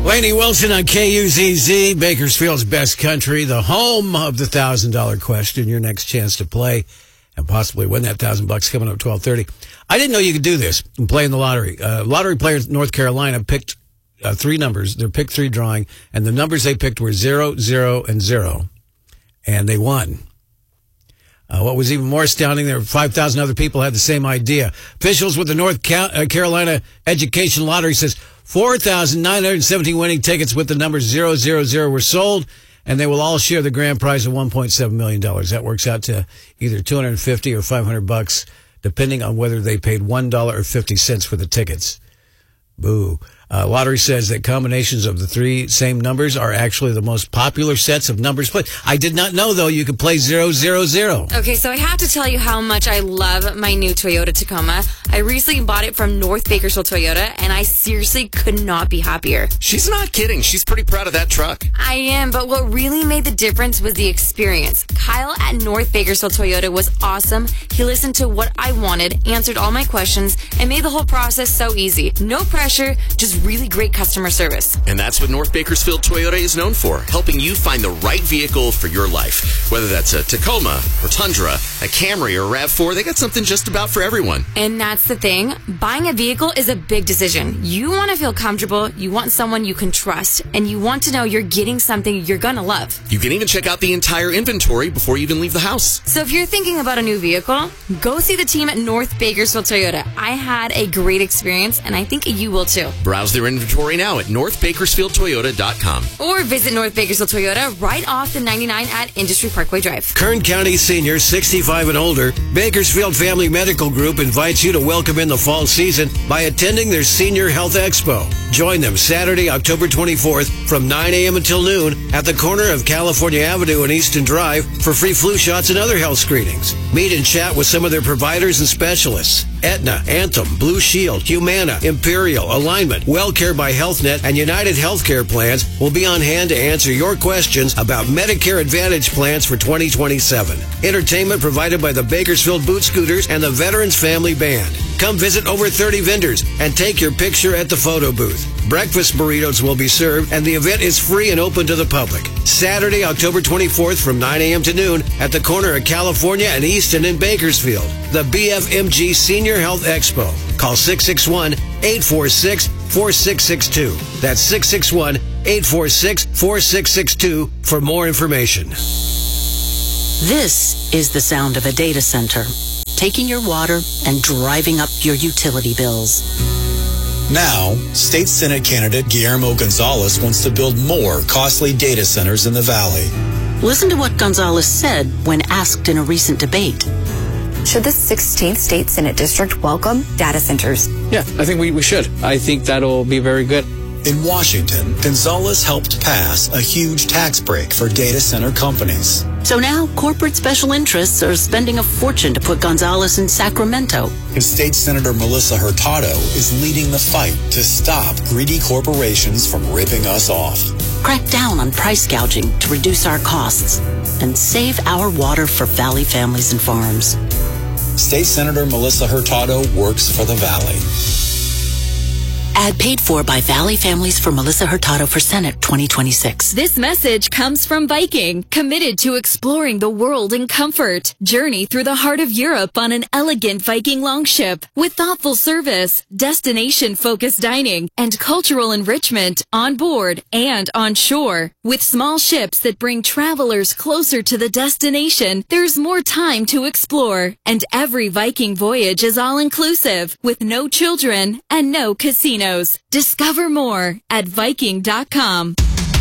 Lainey Wilson on KUZZ, Bakersfield's best country, the home of the $1,000 question. Your next chance to play and possibly win that $1,000 coming up at 12:30. I didn't know you could do this and play in the lottery. Lottery players in North Carolina picked three numbers. Their pick three drawing, and the numbers they picked were 0, 0, and 0, and they won. What was even more astounding, there were 5,000 other people had the same idea. Officials with the North Carolina Education Lottery says 4,917 winning tickets with the number 000 were sold, and they will all share the grand prize of $1.7 million. That works out to either $250 or $500, depending on whether they paid $1 or 50 cents for the tickets. Boo. Lottery says that combinations of the three same numbers are actually the most popular sets of numbers played. I did not know, though, you could play 000. Okay, so I have to tell you how much I love my new Toyota Tacoma. I recently bought it from North Bakersfield Toyota, and I seriously could not be happier. She's not kidding. She's pretty proud of that truck. I am, but what really made the difference was the experience. Kyle at North Bakersfield Toyota was awesome. He listened to what I wanted, answered all my questions, and made the whole process so easy. No pressure, just really great customer service. And that's what North Bakersfield Toyota is known for, helping you find the right vehicle for your life. Whether that's a Tacoma or Tundra, a Camry or RAV4, they got something just about for everyone. And that's the thing. Buying a vehicle is a big decision. You want to feel comfortable, you want someone you can trust, and you want to know you're getting something you're gonna love. You can even check out the entire inventory before you even leave the house. So if you're thinking about a new vehicle, go see the team at North Bakersfield Toyota. I had a great experience, and I think you will too. Browse their inventory now at northbakersfieldtoyota.com. Or visit North Bakersfield Toyota right off the 99 at Industry Parkway Drive. Kern County seniors 65 and older, Bakersfield Family Medical Group invites you to welcome in the fall season by attending their Senior Health Expo. Join them Saturday, October 24th from 9 a.m. until noon at the corner of California Avenue and Easton Drive for free flu shots and other health screenings. Meet and chat with some of their providers and specialists. Aetna, Anthem, Blue Shield, Humana, Imperial, Alignment, WellCare by HealthNet, and United Healthcare plans will be on hand to answer your questions about Medicare Advantage plans for 2027. Entertainment provided by the Bakersfield Boot Scooters and the Veterans Family Band. Come visit over 30 vendors and take your picture at the photo booth. Breakfast burritos will be served, and the event is free and open to the public. Saturday, October 24th from 9 a.m. to noon at the corner of California and Easton in Bakersfield. The BFMG Senior Health Expo. Call 661-846-4662. That's 661-846-4662 for more information. This is the sound of a data center, taking your water and driving up your utility bills. Now, State Senate candidate Guillermo Gonzalez wants to build more costly data centers in the Valley. Listen to what Gonzalez said when asked in a recent debate. Should the 16th State Senate District welcome data centers? Yeah, I think we should. I think that'll be very good. In Washington, Gonzalez helped pass a huge tax break for data center companies. So now corporate special interests are spending a fortune to put Gonzalez in Sacramento. And State Senator Melissa Hurtado is leading the fight to stop greedy corporations from ripping us off. Crack down on price gouging to reduce our costs and save our water for Valley families and farms. State Senator Melissa Hurtado works for the Valley. Ad paid for by Valley Families for Melissa Hurtado for Senate 2026. This message comes from Viking, committed to exploring the world in comfort. Journey through the heart of Europe on an elegant Viking longship with thoughtful service, destination-focused dining, and cultural enrichment on board and on shore. With small ships that bring travelers closer to the destination, there's more time to explore. And every Viking voyage is all-inclusive, with no children and no casinos. Discover more at Viking.com.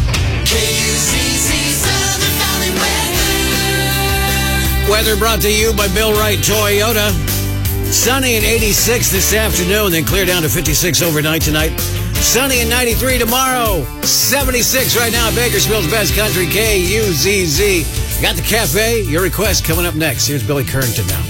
Weather brought to you by Bill Wright Toyota. Sunny and 86 this afternoon, then clear down to 56 overnight tonight. Sunny and 93 tomorrow. 76 right now. Bakersfield's best country, KUZZ. Got the cafe. Your request coming up next. Here's Billy Currington now.